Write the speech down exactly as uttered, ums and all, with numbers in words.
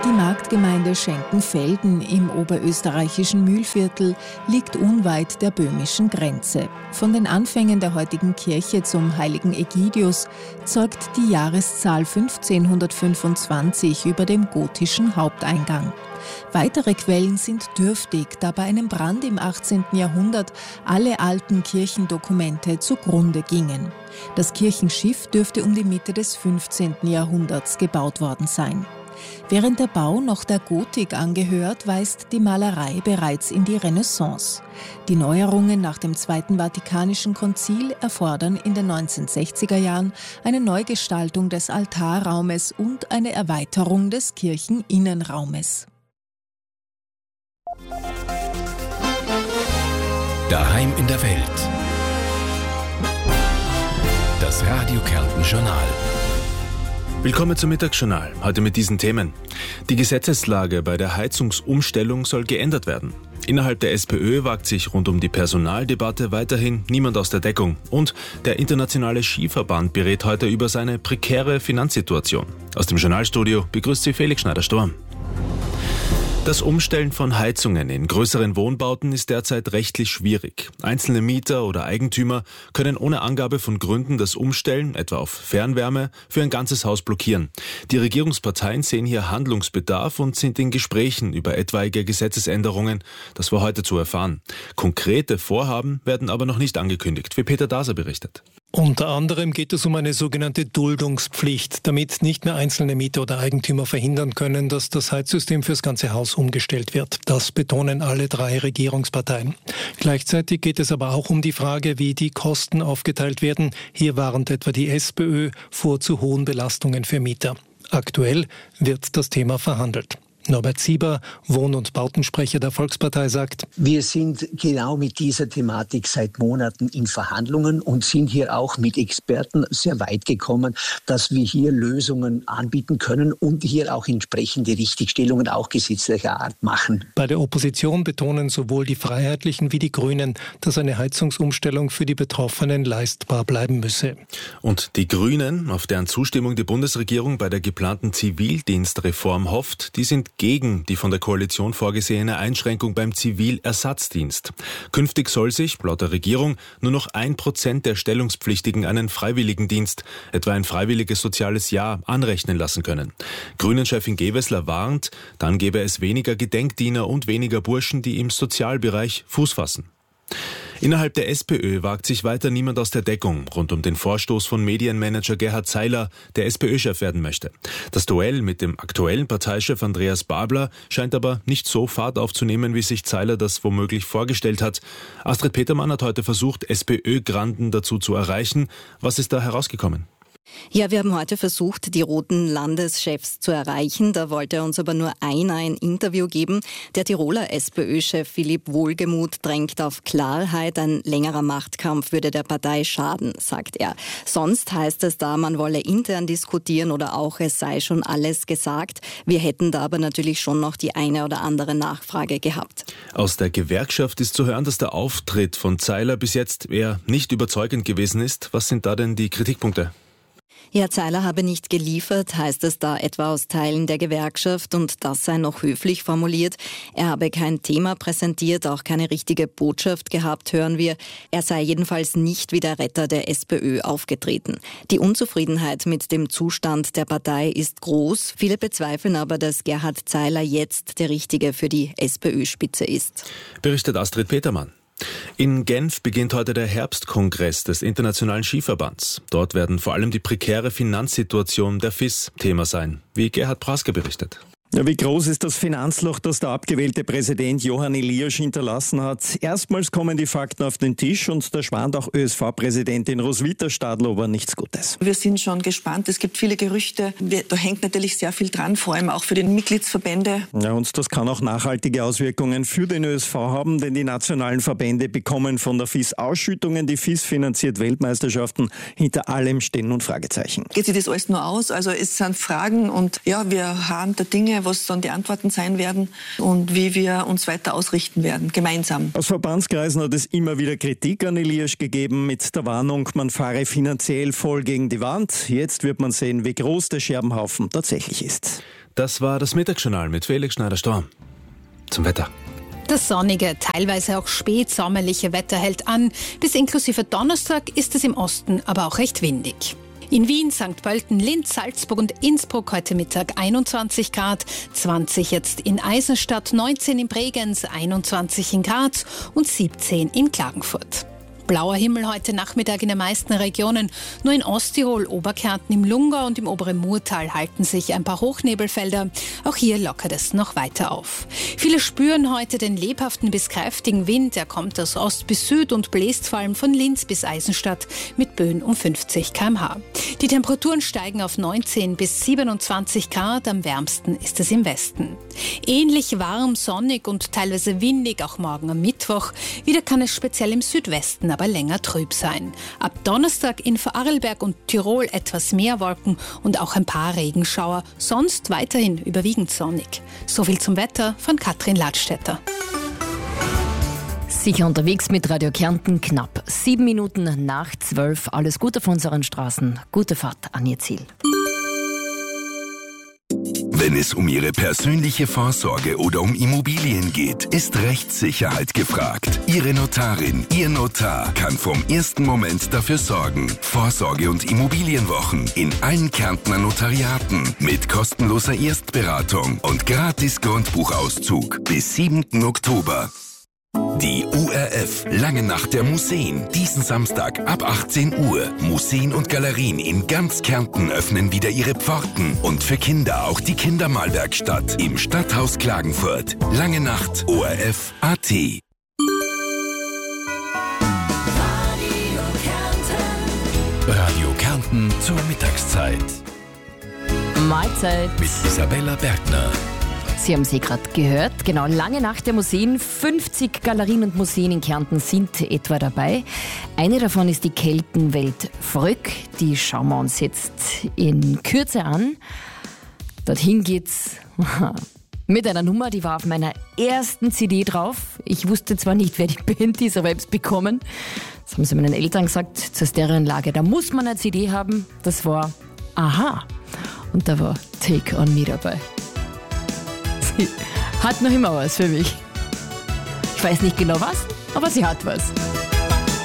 Die Marktgemeinde Schenkenfelden im oberösterreichischen Mühlviertel liegt unweit der böhmischen Grenze. Von den Anfängen der heutigen Kirche zum heiligen Ägidius zeugt die Jahreszahl fünfzehnhundertfünfundzwanzig über dem gotischen Haupteingang. Weitere Quellen sind dürftig, da bei einem Brand im achtzehnten Jahrhundert alle alten Kirchendokumente zugrunde gingen. Das Kirchenschiff dürfte um die Mitte des fünfzehnten Jahrhunderts gebaut worden sein. Während der Bau noch der Gotik angehört, weist die Malerei bereits in die Renaissance. Die Neuerungen nach dem Zweiten Vatikanischen Konzil erfordern in den neunzehnhundertsechziger Jahren eine Neugestaltung des Altarraumes und eine Erweiterung des Kircheninnenraumes. Daheim in der Welt. Das Radio Kärnten Journal. Willkommen zum Mittagsjournal, heute mit diesen Themen. Die Gesetzeslage bei der Heizungsumstellung soll geändert werden. Innerhalb der SPÖ wagt sich rund um die Personaldebatte weiterhin niemand aus der Deckung. Und der Internationale Skiverband berät heute über seine prekäre Finanzsituation. Aus dem Journalstudio begrüßt Sie Felix Schneider-Storm. Das Umstellen von Heizungen in größeren Wohnbauten ist derzeit rechtlich schwierig. Einzelne Mieter oder Eigentümer können ohne Angabe von Gründen das Umstellen, etwa auf Fernwärme, für ein ganzes Haus blockieren. Die Regierungsparteien sehen hier Handlungsbedarf und sind in Gesprächen über etwaige Gesetzesänderungen. Das war heute zu erfahren. Konkrete Vorhaben werden aber noch nicht angekündigt, wie Peter Daser berichtet. Unter anderem geht es um eine sogenannte Duldungspflicht, damit nicht mehr einzelne Mieter oder Eigentümer verhindern können, dass das Heizsystem fürs ganze Haus umgestellt wird. Das betonen alle drei Regierungsparteien. Gleichzeitig geht es aber auch um die Frage, wie die Kosten aufgeteilt werden. Hier warnt etwa die SPÖ vor zu hohen Belastungen für Mieter. Aktuell wird das Thema verhandelt. Norbert Sieber, Wohn- und Bautensprecher der Volkspartei, sagt: Wir sind genau mit dieser Thematik seit Monaten in Verhandlungen und sind hier auch mit Experten sehr weit gekommen, dass wir hier Lösungen anbieten können und hier auch entsprechende Richtigstellungen auch gesetzlicher Art machen. Bei der Opposition betonen sowohl die Freiheitlichen wie die Grünen, dass eine Heizungsumstellung für die Betroffenen leistbar bleiben müsse. Und die Grünen, auf deren Zustimmung die Bundesregierung bei der geplanten Zivildienstreform hofft, die sind gegen die von der Koalition vorgesehene Einschränkung beim Zivilersatzdienst. Künftig soll sich, laut der Regierung, nur noch ein Prozent der Stellungspflichtigen einen Freiwilligendienst, etwa ein freiwilliges soziales Jahr, anrechnen lassen können. Grünen-Chefin Gewessler warnt, dann gäbe es weniger Gedenkdiener und weniger Burschen, die im Sozialbereich Fuß fassen. Innerhalb der SPÖ wagt sich weiter niemand aus der Deckung rund um den Vorstoß von Medienmanager Gerhard Zeiler, der SPÖ-Chef werden möchte. Das Duell mit dem aktuellen Parteichef Andreas Babler scheint aber nicht so Fahrt aufzunehmen, wie sich Zeiler das womöglich vorgestellt hat. Astrid Petermann hat heute versucht, SPÖ-Granden dazu zu erreichen. Was ist da herausgekommen? Ja, wir haben heute versucht, die roten Landeschefs zu erreichen. Da wollte uns aber nur einer ein Interview geben. Der Tiroler SPÖ-Chef Philipp Wohlgemuth drängt auf Klarheit. Ein längerer Machtkampf würde der Partei schaden, sagt er. Sonst heißt es da, man wolle intern diskutieren oder auch es sei schon alles gesagt. Wir hätten da aber natürlich schon noch die eine oder andere Nachfrage gehabt. Aus der Gewerkschaft ist zu hören, dass der Auftritt von Zeiler bis jetzt eher nicht überzeugend gewesen ist. Was sind da denn die Kritikpunkte? Ja, Zeiler habe nicht geliefert, heißt es da etwa aus Teilen der Gewerkschaft, und das sei noch höflich formuliert. Er habe kein Thema präsentiert, auch keine richtige Botschaft gehabt, hören wir. Er sei jedenfalls nicht wie der Retter der SPÖ aufgetreten. Die Unzufriedenheit mit dem Zustand der Partei ist groß. Viele bezweifeln aber, dass Gerhard Zeiler jetzt der Richtige für die SPÖ-Spitze ist. Berichtet Astrid Petermann. In Genf beginnt heute der Herbstkongress des Internationalen Skiverbands. Dort werden vor allem die prekäre Finanzsituation der F I S Thema sein, wie Gerhard Praske berichtet. Ja, wie groß ist das Finanzloch, das der abgewählte Präsident Johann Eliasch hinterlassen hat? Erstmals kommen die Fakten auf den Tisch und da schwant auch Ö S V-Präsidentin Roswitha Stadlober nichts Gutes. Wir sind schon gespannt. Es gibt viele Gerüchte. Da hängt natürlich sehr viel dran, vor allem auch für die Mitgliedsverbände. Ja, und das kann auch nachhaltige Auswirkungen für den Ö S V haben, denn die nationalen Verbände bekommen von der F I S Ausschüttungen. Die F I S finanziert Weltmeisterschaften. Hinter allem stehen nun Fragezeichen. Geht sich das alles nur aus? Also es sind Fragen und ja, wir haben da Dinge, was dann die Antworten sein werden und wie wir uns weiter ausrichten werden, gemeinsam. Aus Verbandskreisen hat es immer wieder Kritik an Eliasch gegeben mit der Warnung, man fahre finanziell voll gegen die Wand. Jetzt wird man sehen, wie groß der Scherbenhaufen tatsächlich ist. Das war das Mittagsjournal mit Felix Schneider-Storm. Zum Wetter. Das sonnige, teilweise auch spätsommerliche Wetter hält an. Bis inklusive Donnerstag ist es im Osten aber auch recht windig. In Wien, Sankt Pölten, Linz, Salzburg und Innsbruck heute Mittag einundzwanzig Grad, zwanzig jetzt in Eisenstadt, neunzehn in Bregenz, einundzwanzig in Graz und siebzehn in Klagenfurt. Blauer Himmel heute Nachmittag in den meisten Regionen. Nur in Osttirol, Oberkärnten, im Lungau und im oberen Murtal halten sich ein paar Hochnebelfelder. Auch hier lockert es noch weiter auf. Viele spüren heute den lebhaften bis kräftigen Wind. Er kommt aus Ost bis Süd und bläst vor allem von Linz bis Eisenstadt mit Böen um fünfzig Kilometer pro Stunde. Die Temperaturen steigen auf neunzehn bis siebenundzwanzig Grad. Am wärmsten ist es im Westen. Ähnlich warm, sonnig und teilweise windig auch morgen am Mittwoch. Wieder kann es speziell im Südwesten aber länger trüb sein. Ab Donnerstag in Vorarlberg und Tirol etwas mehr Wolken und auch ein paar Regenschauer. Sonst weiterhin überwiegend sonnig. So viel zum Wetter von Katrin Ladstätter. Sicher unterwegs mit Radio Kärnten, knapp sieben Minuten nach zwölf. Alles Gute auf unseren Straßen. Gute Fahrt an Ihr Ziel. Wenn es um Ihre persönliche Vorsorge oder um Immobilien geht, ist Rechtssicherheit gefragt. Ihre Notarin, Ihr Notar kann vom ersten Moment dafür sorgen. Vorsorge- und Immobilienwochen in allen Kärntner Notariaten mit kostenloser Erstberatung und gratis Grundbuchauszug bis siebten Oktober. Die U R F Lange Nacht der Museen. Diesen Samstag ab achtzehn Uhr. Museen und Galerien in ganz Kärnten öffnen wieder ihre Pforten. Und für Kinder auch die Kindermalwerkstatt im Stadthaus Klagenfurt. Lange Nacht O R F Punkt A T. Radio Kärnten zur Mittagszeit. Mahlzeit. Mit Isabella Bergner. Sie haben sie gerade gehört, genau, Lange Nacht der Museen. fünfzig Galerien und Museen in Kärnten sind etwa dabei. Eine davon ist die Keltenwelt Fröck. Die schauen wir uns jetzt in Kürze an. Dorthin geht's mit einer Nummer, die war auf meiner ersten C D drauf. Ich wusste zwar nicht, wer die Band ist, aber ich habe es bekommen. Das haben sie meinen Eltern gesagt, zur Stereoanlage. Da muss man eine C D haben. Das war Aha. Und da war Take On Me dabei. Sie hat noch immer was für mich. Ich weiß nicht genau was, aber sie hat was.